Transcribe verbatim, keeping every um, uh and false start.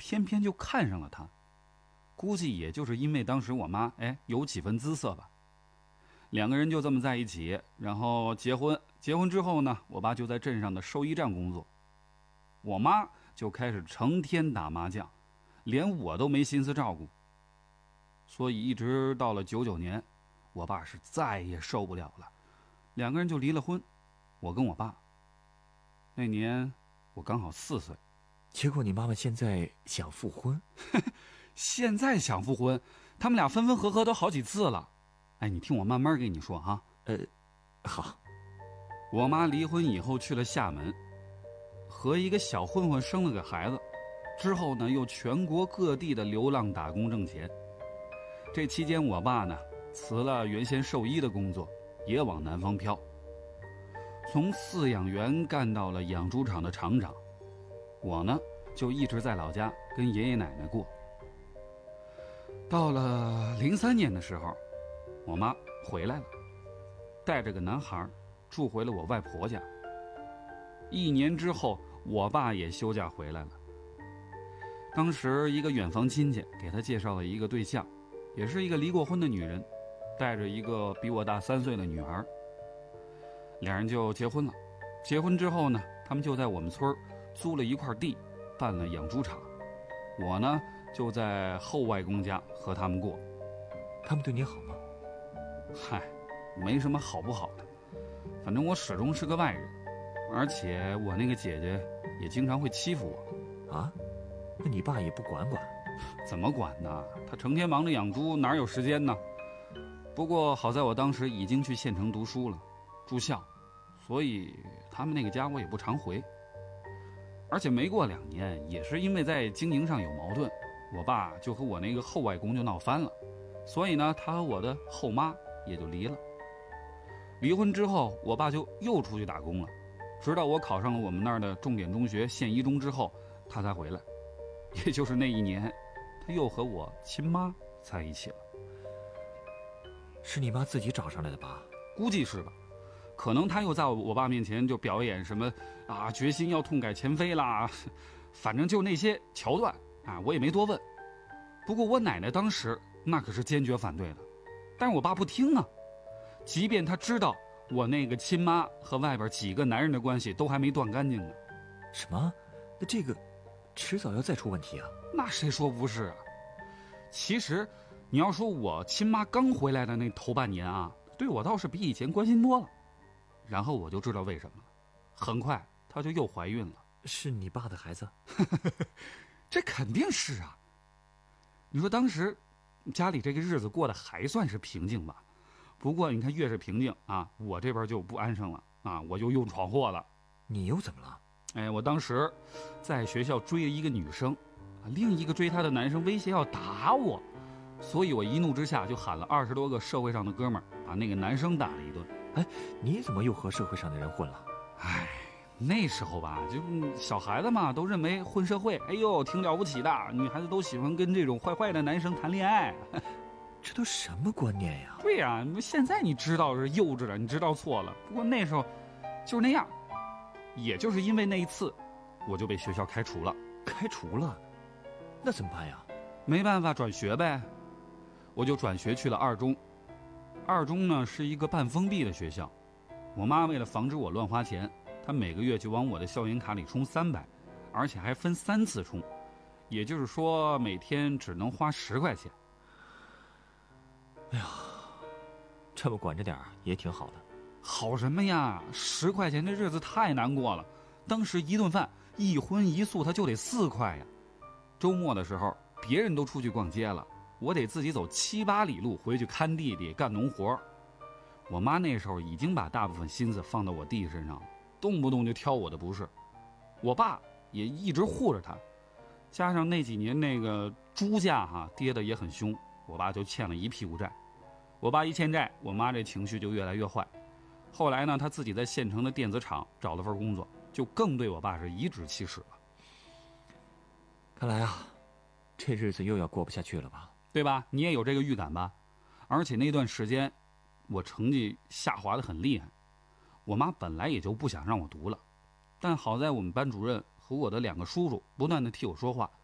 偏偏就看上了他。估计也就是因为当时我妈哎有几分姿色吧，两个人就这么在一起，然后结婚。结婚之后呢，我爸就在镇上的兽医站工作，我妈就开始成天打麻将，连我都没心思照顾。所以一直到了九九年，我爸是再也受不了了，两个人就离了婚。我跟我爸那年我刚好四岁。 结果你妈妈现在想复婚？ 现在想复婚，他们俩分分合合都好几次了。哎，你听我慢慢跟你说哈。 呃，好。 我妈离婚以后去了厦门，和一个小混混生了个孩子，之后呢又全国各地的流浪打工挣钱。这期间我爸呢辞了原先兽医的工作，也往南方飘，从饲养员干到了养猪场的厂长。我呢就一直在老家跟爷爷奶奶过。到了零三年的时候，我妈回来了，带着个男孩住回了我外婆家。一年之后，我爸也休假回来了。当时一个远房亲戚给他介绍了一个对象，也是一个离过婚的女人，带着一个比我大三岁的女儿。两人就结婚了。结婚之后呢，他们就在我们村租了一块地，办了养猪场。我呢就在后外公家和他们过。 他们对你好吗？ 嗨，没什么好不好的，反正我始终是个外人，而且我那个姐姐也经常会欺负我。 啊？那你爸也不管管？ 怎么管呢？他成天忙着养猪，哪有时间呢？不过好在我当时已经去县城读书了，住校，所以他们那个家我也不常回。而且没过两年，也是因为在经营上有矛盾，我爸就和我那个后外公就闹翻了，所以呢，他和我的后妈也就离了。离婚之后，我爸就又出去打工了，直到我考上了我们那儿的重点中学县一中之后，他才回来。也就是那一年，他又和我亲妈在一起了。 是你妈自己找上来的吧？ 估计是吧。可能他又在我爸面前就表演什么啊，决心要痛改前非啦，反正就那些桥段啊，我也没多问。不过我奶奶当时那可是坚决反对的，但是我爸不听啊。即便他知道我那个亲妈和外边几个男人的关系都还没断干净呢。 什么？那这个迟早要再出问题啊？ 那谁说不是啊？其实你要说我亲妈刚回来的那头半年啊，对我倒是比以前关心多了。然后我就知道为什么了，很快她就又怀孕了。 是你爸的孩子？ 这肯定是啊。你说当时家里这个日子过得还算是平静吧，不过你看越是平静啊，我这边就不安生了啊，我就又闯祸了。 你又怎么了？ 哎，我当时在学校追了一个女生，另一个追她的男生威胁要打我，所以我一怒之下就喊了二十多个社会上的哥们儿，把那个男生打了一顿。 哎，你怎么又和社会上的人混了？ 哎，那时候吧，就小孩子嘛，都认为混社会，哎呦，挺了不起的，女孩子都喜欢跟这种坏坏的男生谈恋爱。 这都什么观念呀？ 对呀，现在你知道是幼稚了，你知道错了。不过那时候就是那样，也就是因为那一次，我就被学校开除了。 开除了？那怎么办呀？ 没办法，转学呗。我就转学去了二中。二中呢是一个半封闭的学校，我妈为了防止我乱花钱，她每个月就往我的校园卡里充三百，而且还分三次充，也就是说每天只能花十块钱。 哎呀，这么管着点也挺好的。 好什么呀？十块钱这日子太难过了。当时一顿饭一荤一素，它就得四块呀。周末的时候，别人都出去逛街了，我得自己走七八里路回去看弟弟干农活。我妈那时候已经把大部分心思放到我弟身上了，动不动就挑我的不是。我爸也一直护着他，加上那几年那个猪价哈、啊、跌得也很凶，我爸就欠了一屁股债。我爸一欠债，我妈这情绪就越来越坏。后来呢，他自己在县城的电子厂找了份工作，就更对我爸是颐指气使了。 看来啊，这日子又要过不下去了吧？ 对吧？你也有这个预感吧？而且那段时间，我成绩下滑得很厉害。我妈本来也就不想让我读了，但好在我们班主任和我的两个叔叔不断地替我说话，